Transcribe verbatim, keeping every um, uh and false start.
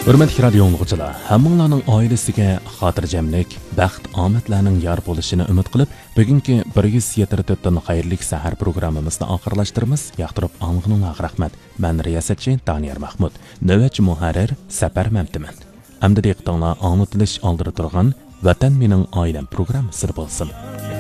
Hurmatli radio dinləyicilər, hammalarning oilasiga xotirjamlik, baxt, omadlarning yor bo'lishini umid qilib, bugungi bir yuz yetmish to'rt dan xayrlik sahar programmamizni oxirlashtiramiz. Yoqtirib anglag'ininglar rahmat. Men riyosatchi Daniyar Mahmud, navbatchi muharrir Safar Mamtiman. Hamda diqqatinglar anglitilish oldirib turgan Vatan mening oilam programmasi bo'lsin.